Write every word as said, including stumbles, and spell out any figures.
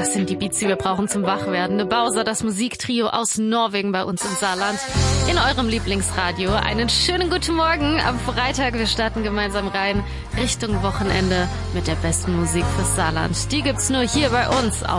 Das sind die Beats, die wir brauchen zum Wachwerden. Ne Bowser, das Musiktrio aus Norwegen bei uns im Saarland. In eurem Lieblingsradio. Einen schönen guten Morgen am Freitag. Wir starten gemeinsam rein Richtung Wochenende mit der besten Musik fürs Saarland. Die gibt's nur hier bei uns auf